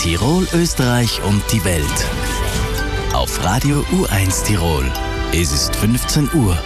Tirol, Österreich und die Welt. Auf Radio U1 Tirol. Es ist 15 Uhr.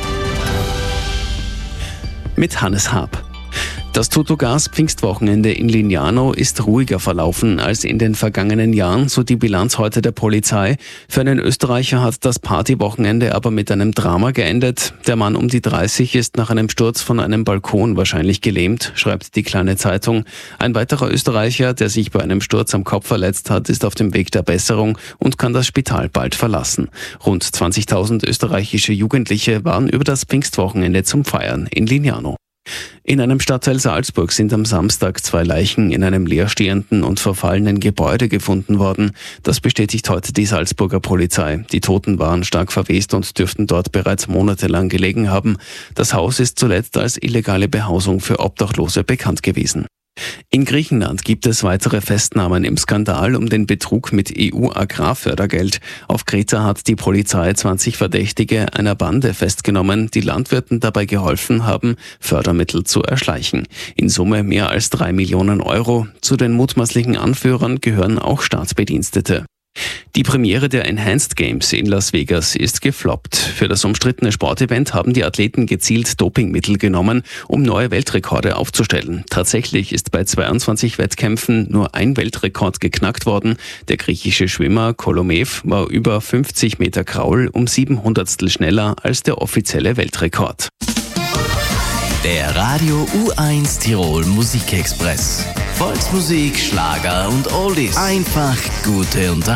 Mit Hannes Haab. Das Totogas-Pfingstwochenende in Lignano ist ruhiger verlaufen als in den vergangenen Jahren, so die Bilanz heute der Polizei. Für einen Österreicher hat das Partywochenende aber mit einem Drama geendet. Der Mann um die 30 ist nach einem Sturz von einem Balkon wahrscheinlich gelähmt, schreibt die Kleine Zeitung. Ein weiterer Österreicher, der sich bei einem Sturz am Kopf verletzt hat, ist auf dem Weg der Besserung und kann das Spital bald verlassen. Rund 20.000 österreichische Jugendliche waren über das Pfingstwochenende zum Feiern in Lignano. In einem Stadtteil Salzburg sind am Samstag 2 Leichen in einem leerstehenden und verfallenen Gebäude gefunden worden. Das bestätigt heute die Salzburger Polizei. Die Toten waren stark verwest und dürften dort bereits monatelang gelegen haben. Das Haus ist zuletzt als illegale Behausung für Obdachlose bekannt gewesen. In Griechenland gibt es weitere Festnahmen im Skandal um den Betrug mit EU-Agrarfördergeld. Auf Kreta hat die Polizei 20 Verdächtige einer Bande festgenommen, die Landwirten dabei geholfen haben, Fördermittel zu erschleichen. In Summe mehr als 3 Millionen Euro. Zu den mutmaßlichen Anführern gehören auch Staatsbedienstete. Die Premiere der Enhanced Games in Las Vegas ist gefloppt. Für das umstrittene Sportevent haben die Athleten gezielt Dopingmittel genommen, um neue Weltrekorde aufzustellen. Tatsächlich ist bei 22 Wettkämpfen nur ein Weltrekord geknackt worden. Der griechische Schwimmer Kolomev war über 50 Meter Kraul um 700stel schneller als der offizielle Weltrekord. Der Radio U1 Tirol Musikexpress. Volksmusik, Schlager und Oldies. Einfach gute Unterhaltung.